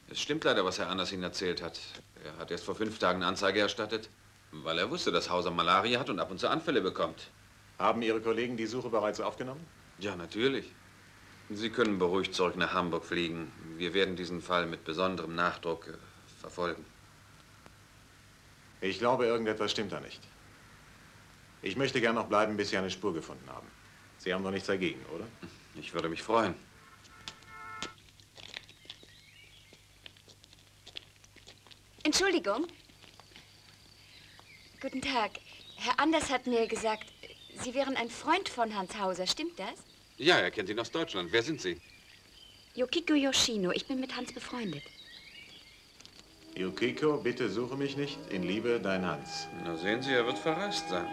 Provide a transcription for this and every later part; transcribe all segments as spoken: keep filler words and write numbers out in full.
Es stimmt leider, was Herr Anders Ihnen erzählt hat. Er hat erst vor fünf Tagen eine Anzeige erstattet, weil er wusste, dass Hauser Malaria hat und ab und zu Anfälle bekommt. Haben Ihre Kollegen die Suche bereits aufgenommen? Ja, natürlich. Sie können beruhigt zurück nach Hamburg fliegen. Wir werden diesen Fall mit besonderem Nachdruck äh, verfolgen. Ich glaube, irgendetwas stimmt da nicht. Ich möchte gern noch bleiben, bis Sie eine Spur gefunden haben. Sie haben doch nichts dagegen, oder? Ich würde mich freuen. Entschuldigung. Guten Tag. Herr Anders hat mir gesagt, Sie wären ein Freund von Hans Hauser. Stimmt das? Ja, er kennt ihn aus Deutschland. Wer sind Sie? Yukiko Yoshino. Ich bin mit Hans befreundet. Yukiko, bitte suche mich nicht. In Liebe, dein Hans. Na sehen Sie, er wird verreist sein.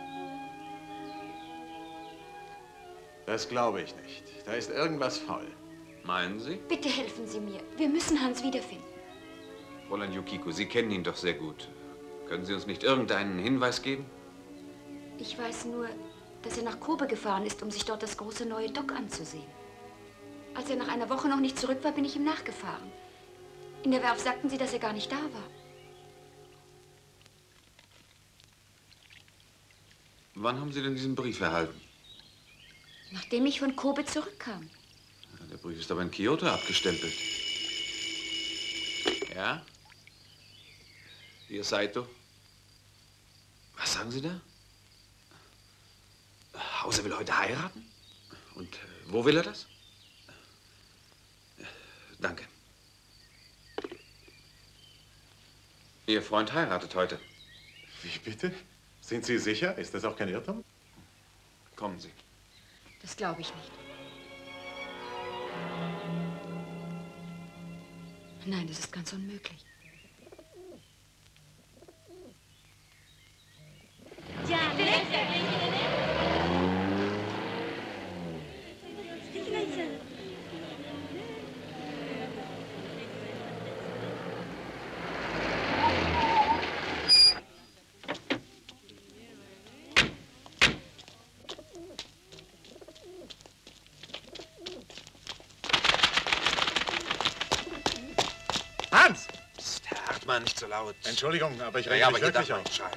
Das glaube ich nicht. Da ist irgendwas faul. Meinen Sie? Bitte helfen Sie mir. Wir müssen Hans wiederfinden. Fräulein Yukiko, Sie kennen ihn doch sehr gut. Können Sie uns nicht irgendeinen Hinweis geben? Ich weiß nur, dass er nach Kobe gefahren ist, um sich dort das große neue Dock anzusehen. Als er nach einer Woche noch nicht zurück war, bin ich ihm nachgefahren. In der Werft sagten sie, dass er gar nicht da war. Wann haben Sie denn diesen Brief erhalten? Nachdem ich von Kobe zurückkam. Ja, der Brief ist aber in Kyoto abgestempelt. Ja? Ihr Saito? Was sagen Sie da? Hauser will heute heiraten? Und äh, wo will er das? Äh, danke. Ihr Freund heiratet heute. Wie bitte? Sind Sie sicher? Ist das auch kein Irrtum? Kommen Sie. Das glaube ich nicht. Nein, das ist ganz unmöglich. Hans! Psst, Herr Hartmann, nicht so laut. Entschuldigung, aber ich Ja, rege ja, mich aber hier darf wirklich man auf. nicht schreien.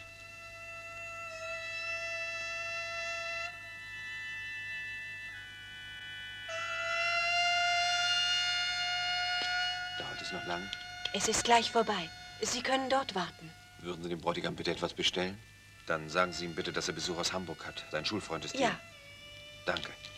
Dauert es noch lange? Es ist gleich vorbei. Sie können dort warten. Würden Sie dem Bräutigam bitte etwas bestellen? Dann sagen Sie ihm bitte, dass er Besuch aus Hamburg hat. Sein Schulfreund ist hier. Ja. Danke.